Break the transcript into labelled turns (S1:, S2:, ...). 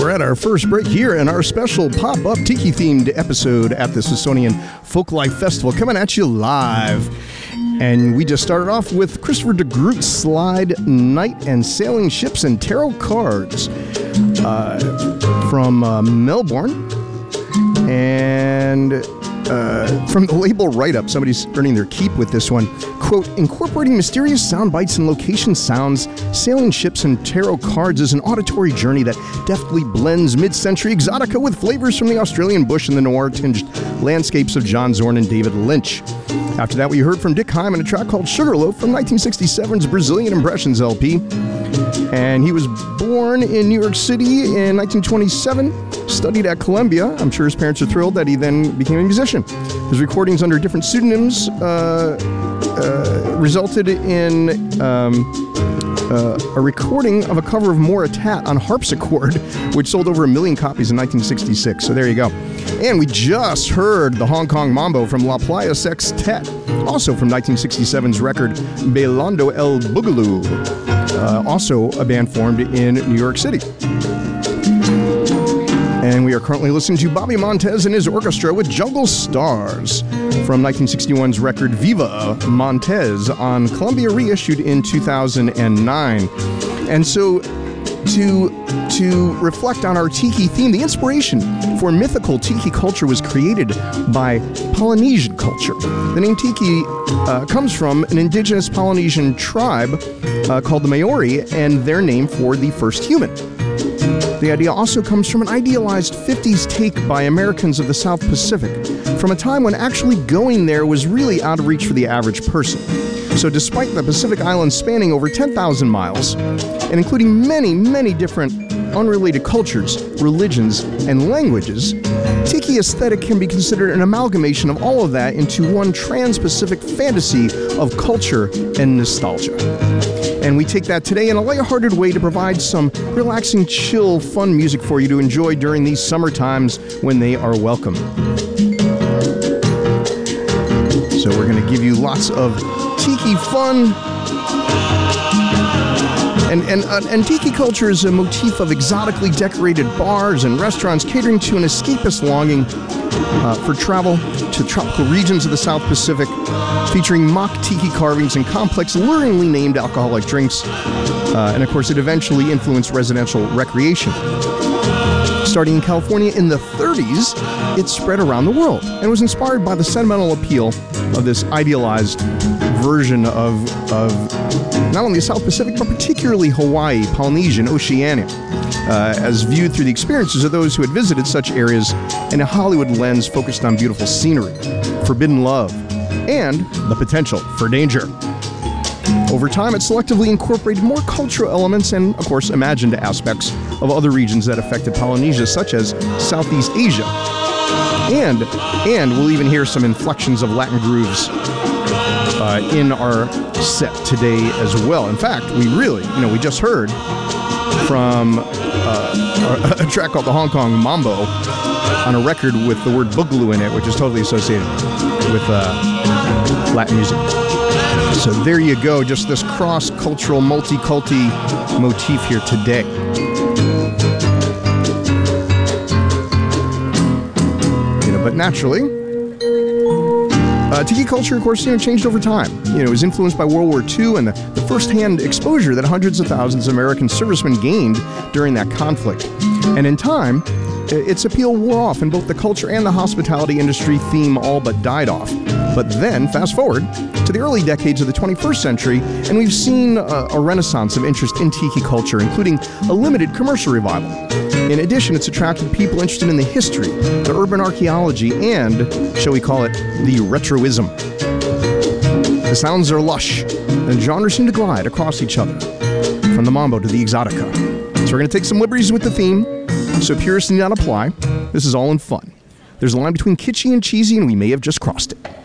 S1: We're at our first break here in our special pop-up tiki-themed episode at the Smithsonian Folklife Festival, coming at you live. And we just started off with Christopher DeGroot's Slide, Night and Sailing Ships and Tarot Cards from Melbourne. And from the label Write-Up, somebody's earning their keep with this one. Quote, incorporating mysterious sound bites and location sounds, Sailing Ships and Tarot Cards is an auditory journey that deftly blends mid-century exotica with flavors from the Australian bush and the noir-tinged landscapes of John Zorn and David Lynch. After that, we heard from Dick Hyman a track called Sugarloaf from 1967's Brazilian Impressions LP. And he was born in New York City in 1927, studied at Columbia. I'm sure his parents are thrilled that he then became a musician. His recordings under different pseudonyms resulted in a recording of a cover of Maura Tat on harpsichord, which sold over 1 million copies in 1966. So there you go. And we just heard the Hong Kong Mambo from La Playa Sextet, also from 1967's record Bailando El Boogaloo, also a band formed in New York City. And we are currently listening to Bobby Montez and his orchestra with Jungle Stars from 1961's record Viva Montez on Columbia, reissued in 2009. And so to reflect on our tiki theme, the inspiration for mythical tiki culture was created by Polynesian culture. The name tiki comes from an indigenous Polynesian tribe called the Maori, and their name for the first human. The idea also comes from an idealized 50s take by Americans of the South Pacific, from a time when actually going there was really out of reach for the average person. So despite the Pacific Islands spanning over 10,000 miles, and including many, many different unrelated cultures, religions, and languages, tiki aesthetic can be considered an amalgamation of all of that into one trans-Pacific fantasy of culture and nostalgia. And we take that today in a lighthearted way to provide some relaxing, chill, fun music for you to enjoy during these summer times when they are welcome. So we're going to give you lots of tiki fun. And tiki culture is a motif of exotically decorated bars and restaurants catering to an escapist longing for travel to tropical regions of the South Pacific, featuring mock tiki carvings and complex, luringly named alcoholic drinks. And of course, it eventually influenced residential recreation. Starting in California in the 30s, it spread around the world and was inspired by the sentimental appeal of this idealized version of not only the South Pacific, but particularly Hawaii, Polynesia, and Oceania, as viewed through the experiences of those who had visited such areas in a Hollywood lens focused on beautiful scenery, forbidden love, and the potential for danger. Over time, it selectively incorporated more cultural elements and, of course, imagined aspects of other regions that affected Polynesia, such as Southeast Asia. And we'll even hear some inflections of Latin grooves in our set today as well. In fact, we just heard from a track called the Hong Kong Mambo on a record with the word boogaloo in it, which is totally associated with Latin music. So there you go, just this cross-cultural, multi-culti motif here today. But naturally, tiki culture, of course, changed over time. It was influenced by World War II and the first-hand exposure that hundreds of thousands of American servicemen gained during that conflict. And in time, its appeal wore off, and both the culture and the hospitality industry theme all but died off. But then, fast forward to the early decades of the 21st century, and we've seen a renaissance of interest in tiki culture, including a limited commercial revival. In addition, it's attracted people interested in the history, the urban archaeology, and, shall we call it, the retroism. The sounds are lush, and genres seem to glide across each other, from the mambo to the exotica. So we're going to take some liberties with the theme, so purists need not apply. This is all in fun. There's a line between kitschy and cheesy, and we may have just crossed it.